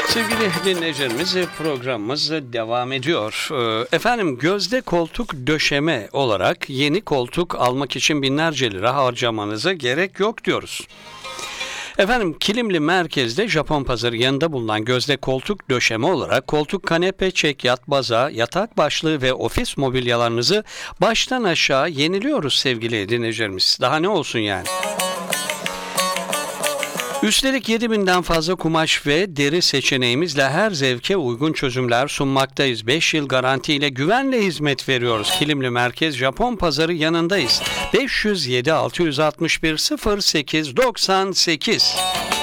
Sevgili dinleyicilerimiz, programımız devam ediyor. Efendim, gözde koltuk döşeme olarak yeni koltuk almak için binlerce lira harcamanıza gerek yok diyoruz. Efendim, Kilimli merkezde Japon pazarı yanında bulunan gözde koltuk döşeme olarak koltuk, kanepe, çekyat, baza, yatak başlığı ve ofis mobilyalarınızı baştan aşağı yeniliyoruz sevgili dinleyicilerimiz. Daha ne olsun yani? Üstelik 7000'den fazla kumaş ve deri seçeneğimizle her zevke uygun çözümler sunmaktayız. 5 yıl garantiyle güvenle hizmet veriyoruz. Kilimli Merkez Japon Pazarı yanındayız. 507 661 08 98